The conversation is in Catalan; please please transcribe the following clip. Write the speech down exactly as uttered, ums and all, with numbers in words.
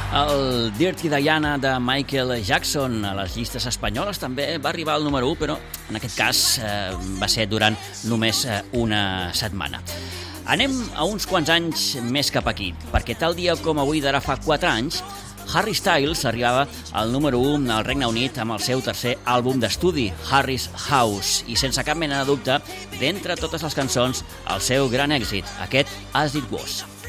El Dirty Diana de Michael Jackson a les llistes espanyoles també va arribar al número u, però en aquest cas eh, va ser durant només eh, una setmana. Anem a uns quants anys més cap aquí, perquè tal dia com avui d'ara fa quatre anys, Harry Styles arribava al número u al Regne Unit amb el seu tercer àlbum d'estudi, Harry's House, i sense cap mena de dubte, d'entre totes les cançons, el seu gran èxit, aquest As It Was.